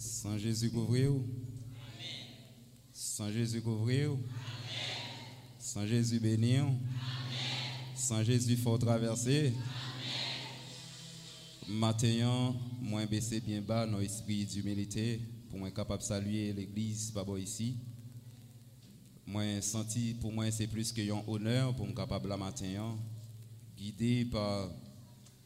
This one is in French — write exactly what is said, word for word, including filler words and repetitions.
Sans Jésus couvrir. Sans Jésus couvrir. Sans Jésus bénir. Sans Jésus faut traverser. Matin, moi baisser bien bas dans l'esprit d'humilité pour moi capable de saluer l'église pas ici. Moi senti pour moi c'est plus que un honneur pour me capable la matin guidé par